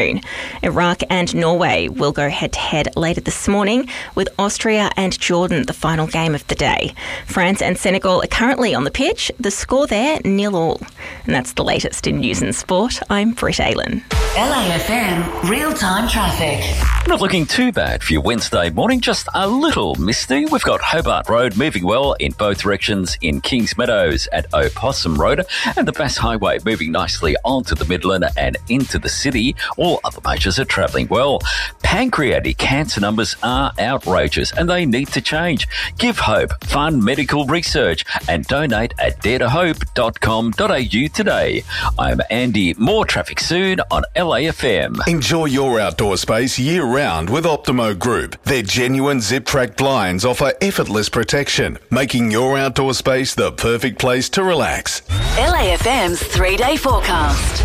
Iraq and Norway will go head-to-head later this morning, with Austria and Jordan the final game of the day. France and Senegal are currently on the pitch. The score there, 0-0. And that's the latest in news and sport. I'm Britt Aylan. LAFM real-time traffic. Not looking too bad for your Wednesday morning, just a little misty. We've got Hobart Road moving well in both directions in Kings Meadows at Opossum Road, and the Bass Highway moving nicely onto the Midland and into the city. All other majors are travelling well. Pancreatic cancer numbers are outrageous and they need to change. Give hope, fund medical research and donate at daretohope.com.au today. I'm Andy. More traffic soon on LAFM. Enjoy your outdoor space year-round with Optimo Group. Their genuine zip-track blinds offer effortless protection, making your outdoor space the perfect place to relax. LAFM's 3-day forecast.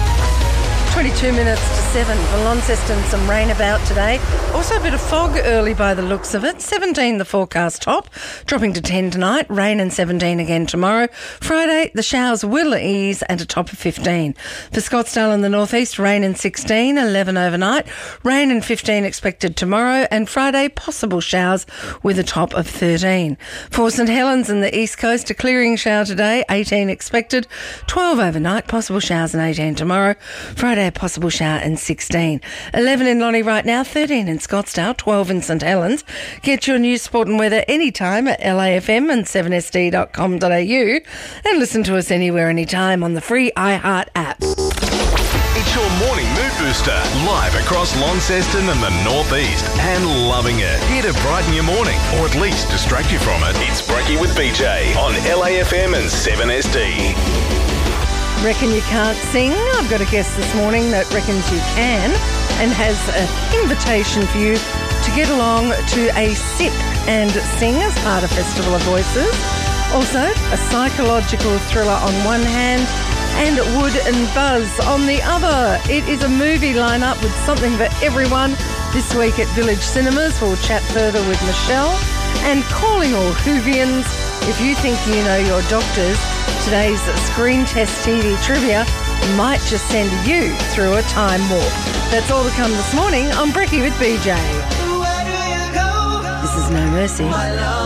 22 minutes to 7 for Launceston. Some rain about today. Also a bit of fog early by the looks of it. 17 the forecast top, dropping to 10 tonight. Rain and 17 again tomorrow. Friday, the showers will ease and a top of 15. For Scottsdale in the northeast, rain and 16, 11 overnight. Rain and 15 expected tomorrow. And Friday, possible showers with a top of 13. For St Helens in the east coast, a clearing shower today, 18 expected. 12 overnight, possible showers and 18 tomorrow. Friday, a possible shower and 16. 11 in Lonnie right now, 13 in Scottsdale, 12 in St Helens. Get your news, sport and weather anytime at LAFM and 7sd.com.au and listen to us anywhere, anytime on the free iHeart app. It's your morning mood booster, live across Launceston and the northeast, and loving it. Here to brighten your morning, or at least distract you from it. It's Brekkie with BJ on LAFM and 7SD. Reckon you can't sing? I've got a guest this morning that reckons you can and has an invitation for you to get along to a sip and sing as part of Festival of Voices. Also, a psychological thriller on one hand and Wood and Buzz on the other. It is a movie lineup with something for everyone. This week at Village Cinemas, we'll chat further with Michelle. And calling all Whovians, if you think you know your doctors, today's Screen Test TV trivia might just send you through a time warp. That's all to come this morning on Brekkie with BJ. This is No Mercy.